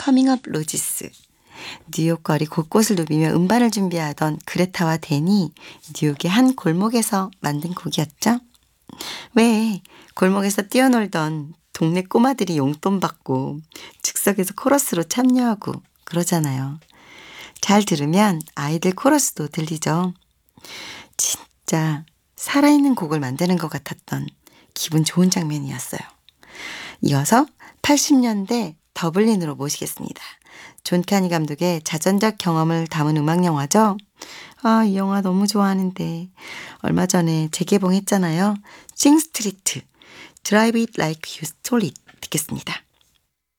커밍업 로지스. 뉴욕 거리 곳곳을 누비며 음반을 준비하던 그레타와 댄이 뉴욕의 한 골목에서 만든 곡이었죠. 왜 골목에서 뛰어놀던 동네 꼬마들이 용돈 받고 즉석에서 코러스로 참여하고 그러잖아요. 잘 들으면 아이들 코러스도 들리죠. 진짜 살아있는 곡을 만드는 것 같았던 기분 좋은 장면이었어요. 이어서 80년대 더블린으로 모시겠습니다. 존 카니 감독의 자전적 경험을 담은 음악 영화죠. 아, 이 영화 너무 좋아하는데 얼마 전에 재개봉했잖아요. 싱스트리트, 드라이브 잇 라이크 유 스톨 잇 듣겠습니다.